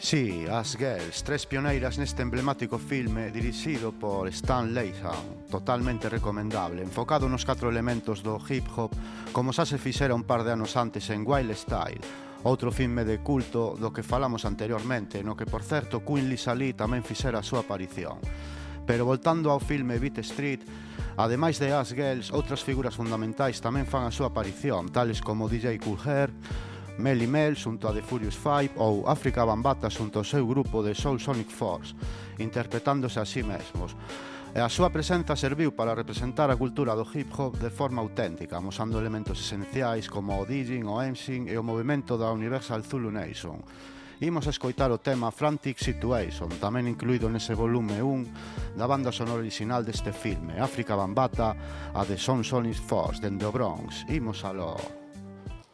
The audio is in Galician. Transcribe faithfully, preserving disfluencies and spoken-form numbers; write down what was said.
Sí, As Girls, tres pioneiras neste emblemático filme dirixido por Stan Layton, totalmente recomendable, enfocado nos catro elementos do hip hop, como xa se fixera un par de anos antes en Wild Style, outro filme de culto do que falamos anteriormente, no que, por certo, Queen Lisa Lee tamén fixera a súa aparición. Pero voltando ao filme Beat Street, ademais de As Girls, outras figuras fundamentais tamén fan a súa aparición, tales como D J Kool Herc, Melle Mel xunto a The Furious Five ou Afrika Bambaataa xunto ao seu grupo de Soul Sonic Force, interpretándose a sí mesmos. E a súa presenza serviu para representar a cultura do hip hop de forma auténtica, amosando elementos esenciais como o DJing, o emcing e o movimento da Universal Zulu Nation. Imos a escoitar o tema Frantic Situation, tamén incluído nese volume un da banda sonora original deste filme, Afrika Bambaataa a The Soul Sonic Force, dende o Bronx. Imos aló.